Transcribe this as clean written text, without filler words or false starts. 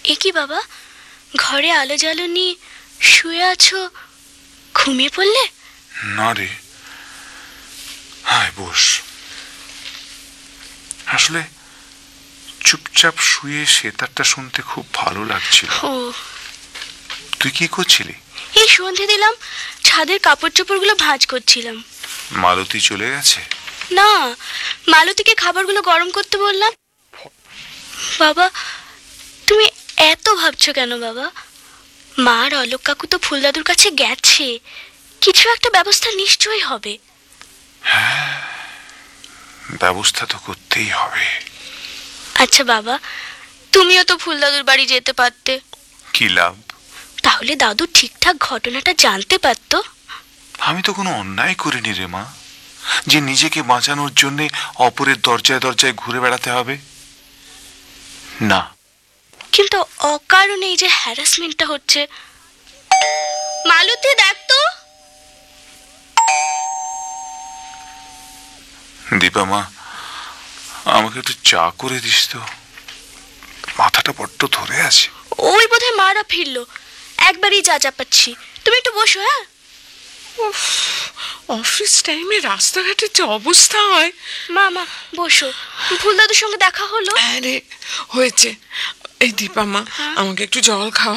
এ কি বাবা, ঘরে আলো জ্বালানি, শুয়ে আছো, ঘুমিয়ে পড়লে? না রে, হায় বস। আসলে চুপচাপ শুয়ে সেতারটা শুনতে খুব ভালো লাগছিল। ও, তুই কি করছিলি? এই সন্ধে দিলাম, ছাদের কাপড় চোপড়গুলো ভাঁজ করছিলাম। মালতী চলে গেছে? না, মালতীকে খাবারগুলো গরম করতে বললাম। বাবা, তুমি এত ভাবছো কেন বাবা? মা আর অলোক কাকু তো ফুলদাদুর কাছে গেছে, কিছু একটা ব্যবস্থা নিশ্চয়ই হবে। হ্যাঁ, ব্যবস্থা তো করতেই হবে। আচ্ছা বাবা, তুমিও তো ফুলদাদুর বাড়ি যেতে পারতে। কি লাভ? তাহলে দাদু ঠিকঠাক ঘটনাটা জানতে পারতো। আমি তো কোনো অন্যায় করিনি রে মা, যে নিজেকে বাঁচানোর জন্য অপরের দরজায় দরজায় ঘুরে বেড়াতে হবে। না, কিন্তু অকারণে এই যে হ্যারাসমেন্টটা হচ্ছে। মালতী, দেখ তো। দীপা মা, আমাকে একটু চা করে দিস তো, মাথাটা বড্ড ধরে আছে। ওই বোধহয় মারা ফিরলো, একবারই যা চাপাচ্ছি। তুমি একটু বসো। হ্যাঁ, অফিস টাইমে রাস্তাঘাটের যে অবস্থা হয়। মা মা বসো, ফুলদাদুর সঙ্গে দেখা হলো? আরে হয়েছে। এই দীপা মা, আমাকে একটু জল খাওয়া।